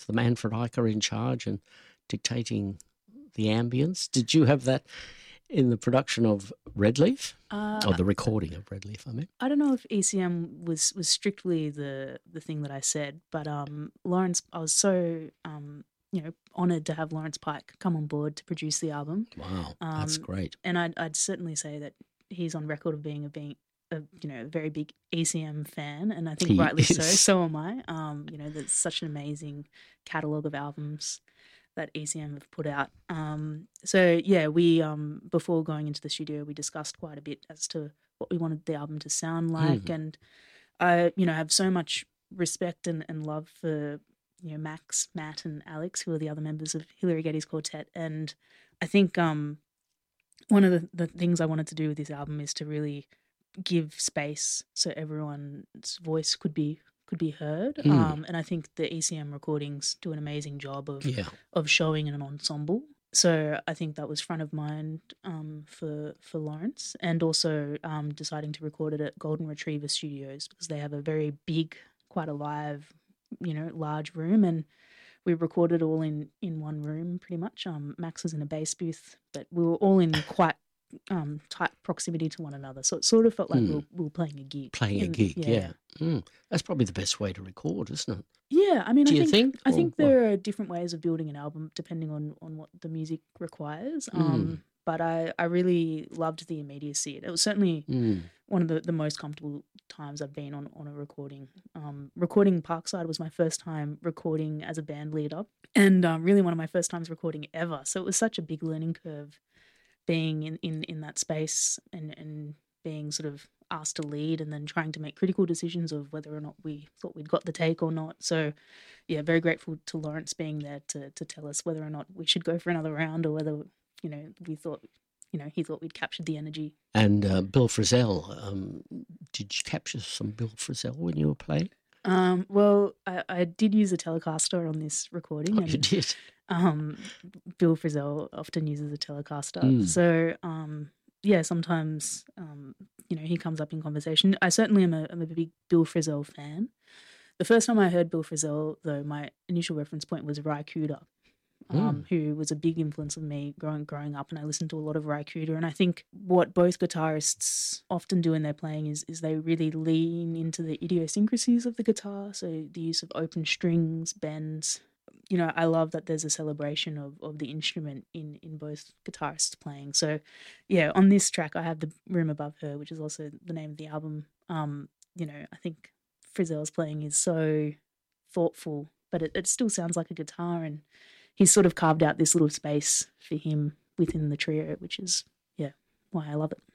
with the Manfred Eicher in charge and dictating the ambience. Did you have that in the production of Redleaf? Or the recording of Redleaf, I mean. I don't know if ECM was strictly the thing that I said, but Lawrence, I was so honoured to have Lawrence Pike come on board to produce the album. Wow, that's great. And I'd certainly say that he's on record of being a very big ECM fan, and I think He rightly so. is. So am I. There's such an amazing catalogue of albums that ECM have put out. We before going into the studio, we discussed quite a bit as to what we wanted the album to sound like, and I have so much respect and love for Max, Matt, and Alex, who are the other members of Hilary Getty's quartet, and I think one of the things I wanted to do with this album is to really give space so everyone's voice could be heard. And I think the ECM recordings do an amazing job of showing an ensemble. So I think that was front of mind for Lawrence, and also deciding to record it at Golden Retriever Studios because they have a very big, quite alive, large room, and we recorded all in one room pretty much. Max was in a bass booth, but we were all in quite tight proximity to one another. So it sort of felt like we were playing a gig. Yeah. That's probably the best way to record, isn't it? Yeah, I mean, I think Or there are different ways of building an album depending on what the music requires. But I really loved the immediacy. It was certainly one of the most comfortable times I've been on a recording. Recording Parkside was my first time recording as a band leader, and really one of my first times recording ever. So it was such a big learning curve being in that space and being sort of asked to lead and then trying to make critical decisions of whether or not we thought we'd got the take or not. So, yeah, very grateful to Lawrence being there to tell us whether or not we should go for another round or whether, we thought, he thought we'd captured the energy. And Bill Frisell, did you capture some Bill Frisell when you were playing? Well, I did use a Telecaster on this recording. Oh, you did? Bill Frisell often uses a Telecaster. So, sometimes, he comes up in conversation. I certainly am a big Bill Frisell fan. The first time I heard Bill Frisell, though, my initial reference point was Ry Cooder, who was a big influence on me growing up, and I listened to a lot of Ry Cooder. And I think what both guitarists often do in their playing is they really lean into the idiosyncrasies of the guitar, so the use of open strings, bends. I love that there's a celebration of the instrument in both guitarists playing. So, yeah, on this track, I have The Room Above Her, which is also the name of the album. I think Frisell's playing is so thoughtful, but it still sounds like a guitar, and he's sort of carved out this little space for him within the trio, which is, why I love it.